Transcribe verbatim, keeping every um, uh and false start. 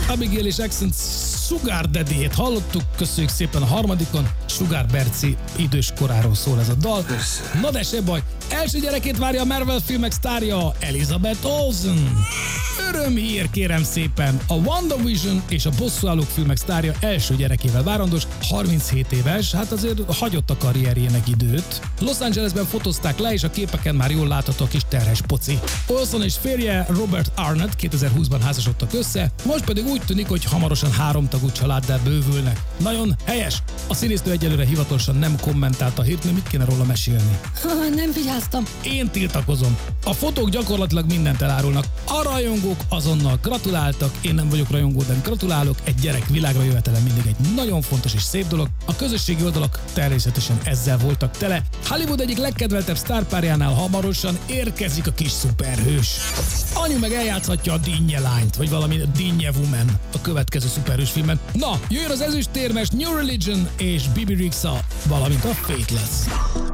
Abigail és Accent Sugar Daddy-ét hallottuk, köszönjük szépen a harmadikon. Sugar Berci idős koráról szól ez a dal. Persze. Na de se baj, első gyerekét várja a Marvel filmek sztárja, Elizabeth Olsen. Örömhír, kérem szépen, a WandaVision és a Bosszúállók filmek sztárja első gyerekével várandós, harminchét éves, hát azért hagyott a karrierjének időt. Los Angelesben fotózták le, és a képeken már jól látható a kis terhes poci. Olsen és férje Robert Arnett kétezer-húszban házasodtak össze, most pedig úgy tűnik, hogy hamarosan háromtagú családdal bővülnek. Nagyon helyes! A színésznő egyelőre hivatalosan nem kommentálta a hírt, mert mit kéne róla mesélni. Ah, nem vigyáztam. Én tiltakozom. A fotók gyakorlatilag mindent elárulnak. A rajongók azonnal gratuláltak, én nem vagyok rajongó, de gratulálok. Egy gyerek világra jövetele mindig egy nagyon fontos és szép dolog. A közösségi oldalak természetesen ezzel voltak tele. Hollywood egyik legkedveltebb sztárpárjánál hamarosan érkezik a kis szuperhős. Anyu meg eljátszhatja a Dinnye lányt, vagy valami Dinnye Woman a következő szuperhős filmben. Na, jöjjön az ezüstérmes New Religion és Bibi Rexha, valamint a Faithless.